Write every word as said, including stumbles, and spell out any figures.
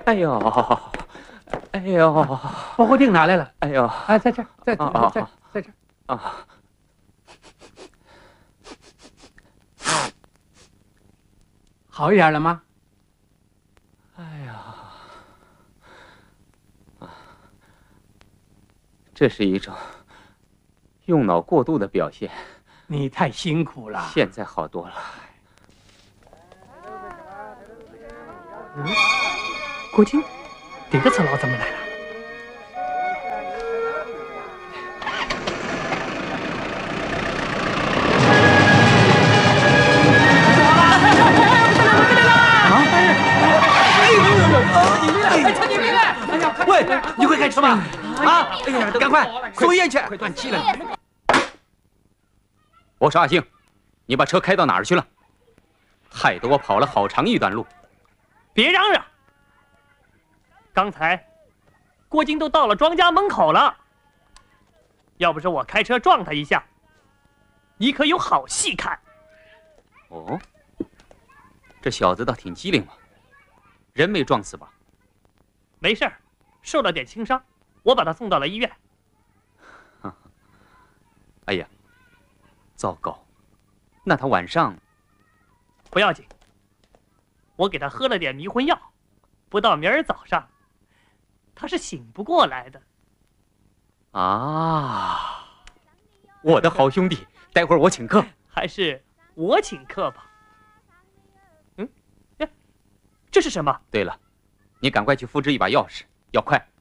哎呦，哎呦， 保护钉哪来了？ 哎呦， 哎，在这儿，在啊在在这儿啊！ 好一点了吗？ 哎呀，啊，这是一种用脑过度的表现。 你太辛苦了。 现在好多了。 嗯，郭靖，这个次老怎么来了？ 喂，你会开车吧？啊！哎呀，赶快送医院去！ 快断气了！ 我说阿星，你把车开到哪儿去了？害得我跑了好长一段路。 别嚷嚷！刚才郭靖都到了庄家门口了，要不是我开车撞他一下，你可有好戏看。 哦，这小子倒挺机灵嘛，人没撞死吧？ 没事儿，受了点轻伤，我把他送到了医院。 哎呀，糟糕！那他晚上不要紧，我给他喝了点迷魂药，不到明儿早上，他是醒不过来的。 啊，我的好兄弟，待会儿我请客。 还是我请客吧。嗯，哎，这是什么？ 对了，你赶快去复制一把钥匙，要快。